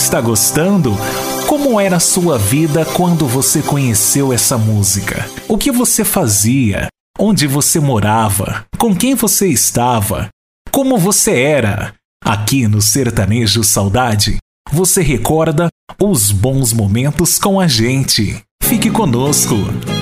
está gostando? Como era a sua vida quando você conheceu essa música? O que você fazia? Onde você morava? Com quem você estava? Como você era? Aqui no Sertanejo Saudade, você recorda os bons momentos com a gente. Fique conosco!